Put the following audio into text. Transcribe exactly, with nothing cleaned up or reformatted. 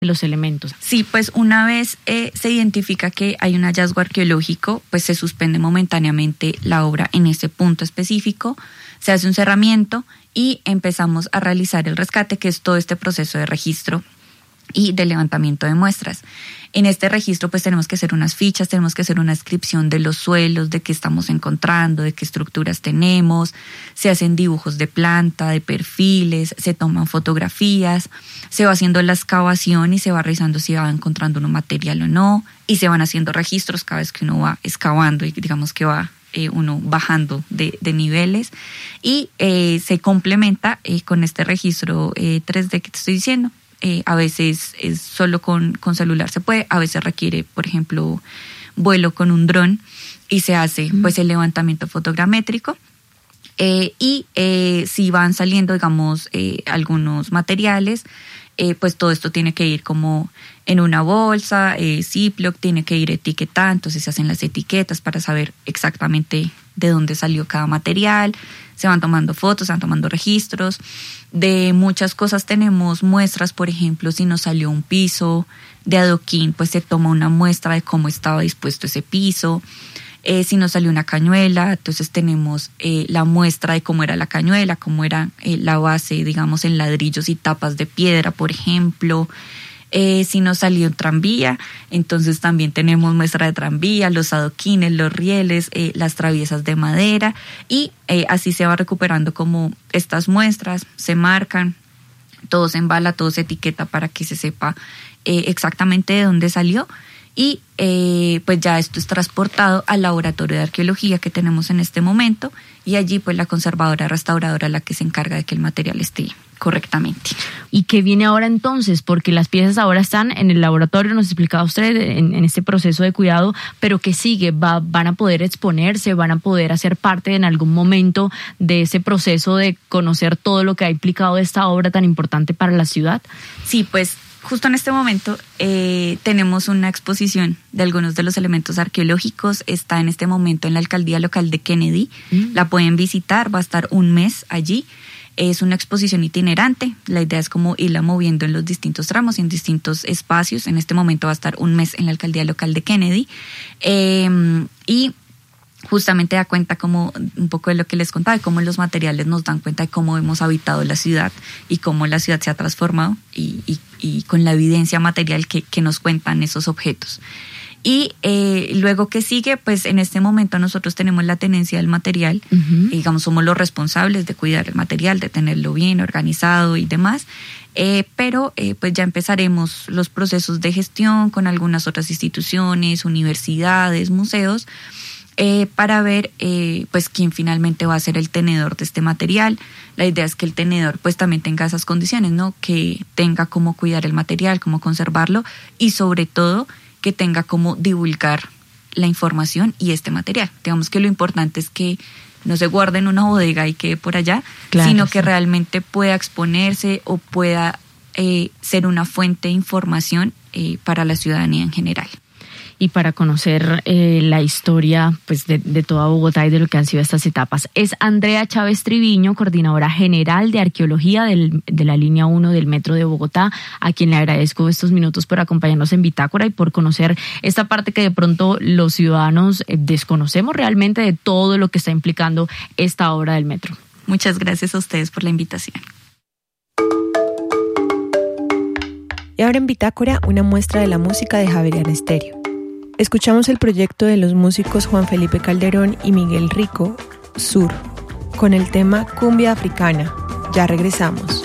los elementos. Sí, pues una vez eh, se identifica que hay un hallazgo arqueológico, pues se suspende momentáneamente la obra en ese punto específico, se hace un cerramiento y empezamos a realizar el rescate, que es todo este proceso de registro y de levantamiento de muestras. En este registro pues tenemos que hacer unas fichas, tenemos que hacer una descripción de los suelos, de qué estamos encontrando, de qué estructuras tenemos, se hacen dibujos de planta, de perfiles, se toman fotografías, se va haciendo la excavación y se va revisando si va encontrando un material o no, y se van haciendo registros cada vez que uno va excavando y digamos que va eh, uno bajando de, de niveles, y eh, se complementa eh, con este registro eh, tres D que te estoy diciendo. Eh, a veces es solo con, con celular se puede, a veces requiere, por ejemplo, vuelo con un dron y se hace pues el levantamiento fotogramétrico. Eh, y eh, si van saliendo, digamos, eh, algunos materiales, eh, pues todo esto tiene que ir como en una bolsa, eh, Ziploc, tiene que ir etiquetada, entonces se hacen las etiquetas para saber exactamente de dónde salió cada material, se van tomando fotos, se van tomando registros. De muchas cosas tenemos muestras, por ejemplo, si nos salió un piso de adoquín, pues se toma una muestra de cómo estaba dispuesto ese piso. Eh, si nos salió una cañuela, entonces tenemos eh, la muestra de cómo era la cañuela, cómo era eh, la base, digamos, en ladrillos y tapas de piedra, por ejemplo. Eh, si nos salió un tranvía, entonces también tenemos muestra de tranvía, los adoquines, los rieles, eh, las traviesas de madera, y eh, así se va recuperando como estas muestras, se marcan, todo se embala, todo se etiqueta para que se sepa eh, exactamente de dónde salió, y eh, pues ya esto es transportado al laboratorio de arqueología que tenemos en este momento, y allí pues la conservadora restauradora es la que se encarga de que el material esté correctamente. ¿Y qué viene ahora entonces? Porque las piezas ahora están en el laboratorio, nos explicaba usted, en, en este proceso de cuidado, pero ¿qué sigue? Va, ¿Van a poder exponerse? ¿Van a poder hacer parte en algún momento de ese proceso de conocer todo lo que ha implicado esta obra tan importante para la ciudad? Sí, pues justo en este momento eh, tenemos una exposición de algunos de los elementos arqueológicos. Está en este momento en la alcaldía local de Kennedy. Mm. La pueden visitar, va a estar un mes allí. Es una exposición itinerante. La idea es como irla moviendo en los distintos tramos y en distintos espacios. En este momento va a estar un mes en la alcaldía local de Kennedy. Eh, y justamente da cuenta como un poco de lo que les contaba, de cómo los materiales nos dan cuenta de cómo hemos habitado la ciudad y cómo la ciudad se ha transformado, y, y, y con la evidencia material que, que nos cuentan esos objetos. Y eh, luego que sigue, pues en este momento nosotros tenemos la tenencia del material, uh-huh. y digamos somos los responsables de cuidar el material, de tenerlo bien organizado y demás, eh, pero eh, pues ya empezaremos los procesos de gestión con algunas otras instituciones, universidades, museos, eh, para ver eh, pues quién finalmente va a ser el tenedor de este material. La idea es que el tenedor pues también tenga esas condiciones, ¿no? Que tenga cómo cuidar el material, cómo conservarlo, y sobre todo que tenga cómo divulgar la información y este material. Digamos que lo importante es que no se guarde en una bodega y quede por allá, claro, sino sí. que realmente pueda exponerse o pueda eh, ser una fuente de información eh, para la ciudadanía en general. Y para conocer eh, la historia pues de, de toda Bogotá y de lo que han sido estas etapas. Es Andrea Chávez Triviño, coordinadora general de arqueología del, de la línea uno del Metro de Bogotá, a quien le agradezco estos minutos por acompañarnos en Bitácora y por conocer esta parte que de pronto los ciudadanos eh, desconocemos realmente de todo lo que está implicando esta obra del metro. Muchas gracias a ustedes por la invitación. Y ahora en Bitácora, una muestra de la música de Javeriana Estéreo. Escuchamos el proyecto de los músicos Juan Felipe Calderón y Miguel Rico, Sur, con el tema Cumbia Africana. Ya regresamos.